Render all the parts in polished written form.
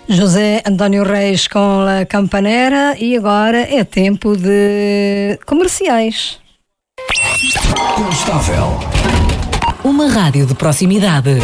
José António Reis com a Campanera e agora é tempo de comerciais. Instável. Uma rádio de proximidade.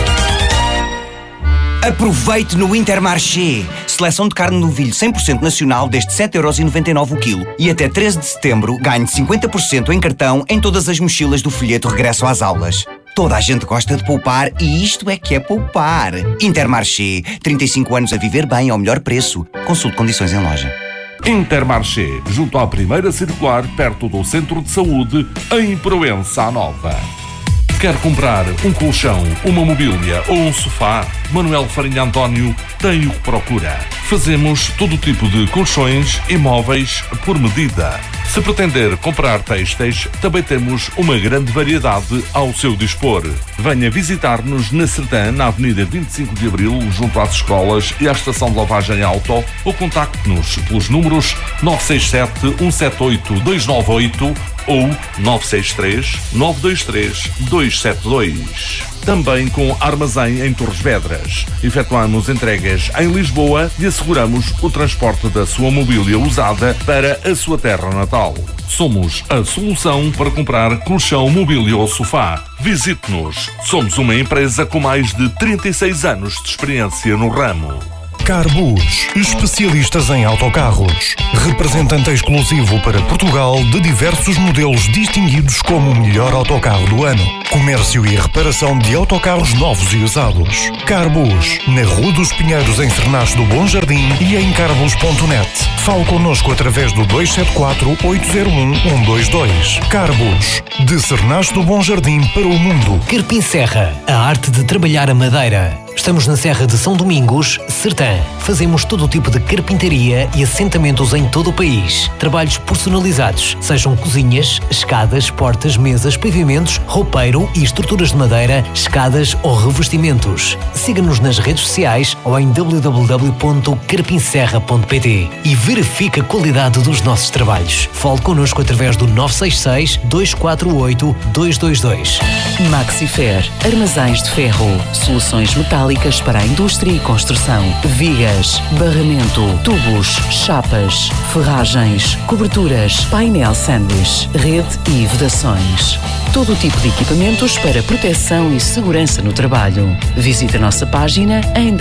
Aproveite no Intermarché. Seleção de carne de novilho 100% nacional desde 7,99€ o quilo. E até 13 de setembro ganhe 50% em cartão em todas as mochilas do folheto Regresso às Aulas. Toda a gente gosta de poupar e isto é que é poupar. Intermarché. 35 anos a viver bem ao melhor preço. Consulte condições em loja. Intermarché, junto à primeira circular, perto do Centro de Saúde, em Proença Nova. Quer comprar um colchão, uma mobília ou um sofá? Manuel Farinha António tem o que procura. Fazemos todo tipo de colchões e móveis por medida. Se pretender comprar têxteis, também temos uma grande variedade ao seu dispor. Venha visitar-nos na Sertã, na Avenida 25 de Abril, junto às escolas e à estação de lavagem auto, ou contacte-nos pelos números 967 178 298 ou 963 923 272. Também com armazém em Torres Vedras. Efetuamos entregas em Lisboa e asseguramos o transporte da sua mobília usada para a sua terra natal. Somos a solução para comprar colchão, mobília ou sofá. Visite-nos. Somos uma empresa com mais de 36 anos de experiência no ramo. Carbus, especialistas em autocarros. Representante exclusivo para Portugal de diversos modelos distinguidos como o melhor autocarro do ano. Comércio e reparação de autocarros novos e usados. Carbus, na Rua dos Pinheiros, em Cernache do Bom Jardim e em carbus.net. Fale connosco através do 274-801-122. Carbus, de Cernache do Bom Jardim para o mundo. Carpim Serra, a arte de trabalhar a madeira. Estamos na Serra de São Domingos, Sertã. Fazemos todo o tipo de carpintaria e assentamentos em todo o país. Trabalhos personalizados, sejam cozinhas, escadas, portas, mesas, pavimentos, roupeiro e estruturas de madeira, escadas ou revestimentos. Siga-nos nas redes sociais ou em www.carpinserra.pt e verifique a qualidade dos nossos trabalhos. Fale connosco através do 966 248 222. Maxifer, armazéns de ferro, soluções metálicas para a indústria e construção, vigas, barramento, tubos, chapas, ferragens, coberturas, painel sanduíche, rede e vedações. Todo o tipo de equipamentos para proteção e segurança no trabalho. Visite a nossa página em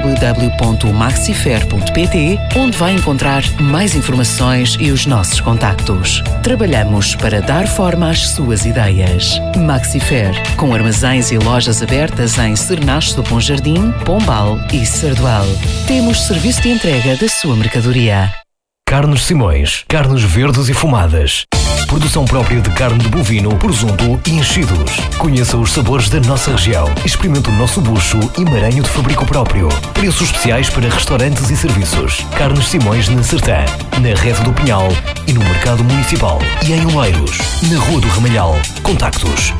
www.maxifer.pt, onde vai encontrar mais informações e os nossos contactos. Trabalhamos para dar forma às suas ideias. Maxifer, com armazéns e lojas abertas em Cernache do Bom Jardim, Pombal e Sardual. Temos serviço de entrega da sua mercadoria. Carnes Simões, carnes verdes e fumadas. Produção própria de carne de bovino, presunto e enchidos. Conheça os sabores da nossa região. Experimente o nosso bucho e maranho de fabrico próprio. Preços especiais para restaurantes e serviços. Carnes Simões na Sertã, na Rede do Pinhal e no Mercado Municipal. E em Oleiros, na Rua do Ramalhal. Contactos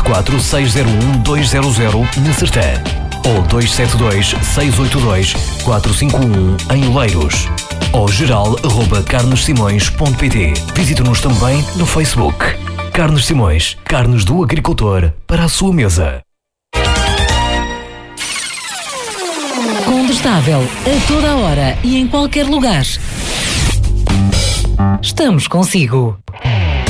274-601-200 na Sertã ou 272-682-451 em Oleiros. Ou geral@carnesimões.pt. Visite-nos também no Facebook. Carnes Simões, carnes do agricultor para a sua mesa. Condestável, a toda a hora e em qualquer lugar. Estamos consigo.